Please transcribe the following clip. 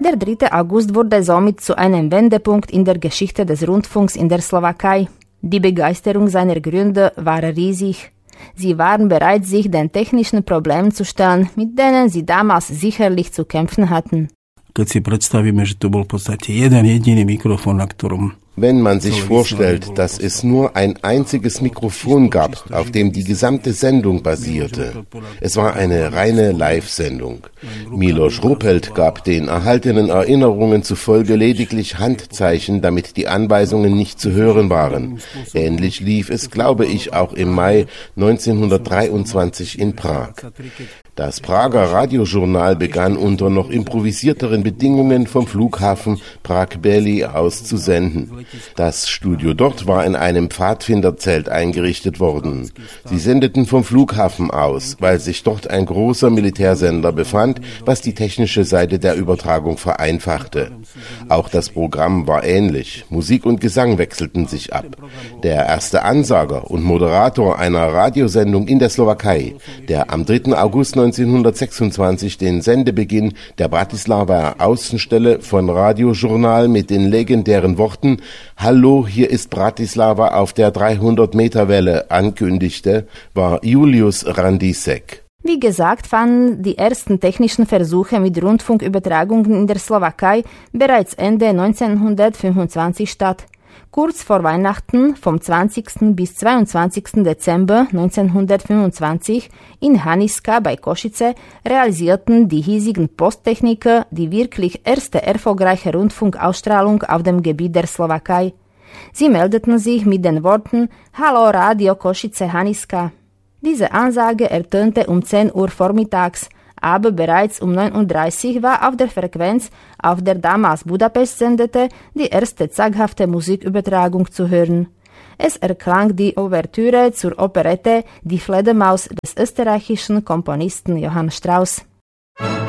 Der 3. August wurde somit zu einem Wendepunkt in der Geschichte des Rundfunks in der Slowakei. Die Begeisterung seiner Gründer war riesig. Sie waren bereit, sich den technischen Problemen zu stellen, mit denen sie damals sicherlich zu kämpfen hatten. Keď si predstavíme, že to bol v podstate jeden jediný mikrofón, na ktorom Wenn man sich vorstellt, dass es nur ein einziges Mikrofon gab, auf dem die gesamte Sendung basierte. Es war eine reine Live-Sendung. Miloš Rupelt gab den erhaltenen Erinnerungen zufolge lediglich Handzeichen, damit die Anweisungen nicht zu hören waren. Ähnlich lief es, glaube ich, auch im Mai 1923 in Prag. Das Prager Radiojournal begann unter noch improvisierteren Bedingungen vom Flughafen Prag-Bely aus zu senden. Das Studio dort war in einem Pfadfinderzelt eingerichtet worden. Sie sendeten vom Flughafen aus, weil sich dort ein großer Militärsender befand, was die technische Seite der Übertragung vereinfachte. Auch das Programm war ähnlich. Musik und Gesang wechselten sich ab. Der erste Ansager und Moderator einer Radiosendung in der Slowakei, der am 3. August 1926 den Sendebeginn der Bratislava Außenstelle von Radiojournal mit den legendären Worten „Hallo, hier ist Bratislava auf der 300-Meter-Welle" ankündigte, war Julius Randíček. Wie gesagt, fanden die ersten technischen Versuche mit Rundfunkübertragungen in der Slowakei bereits Ende 1925 statt. Kurz vor Weihnachten, vom 20. bis 22. Dezember 1925, in Haniska bei Košice realisierten die hiesigen Posttechniker die wirklich erste erfolgreiche Rundfunkausstrahlung auf dem Gebiet der Slowakei. Sie meldeten sich mit den Worten „Hallo Radio Košice Haniska". Diese Ansage ertönte um 10 Uhr vormittags, aber bereits um 9:30 Uhr war auf der Frequenz, auf der damals Budapest sendete, die erste zaghafte Musikübertragung zu hören. Es erklang die Ouvertüre zur Operette Die Fledermaus des österreichischen Komponisten Johann Strauss.